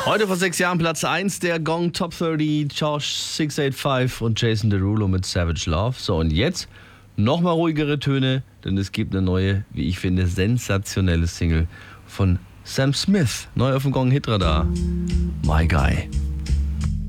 Heute vor 6 Jahren Platz 1 der Gong Top 30, Josh 685 und Jason Derulo mit Savage Love. So, und jetzt nochmal ruhigere Töne, denn es gibt eine neue, wie ich finde, sensationelle Single von Sam Smith. Neu auf dem Gong Hitradar. My Guy.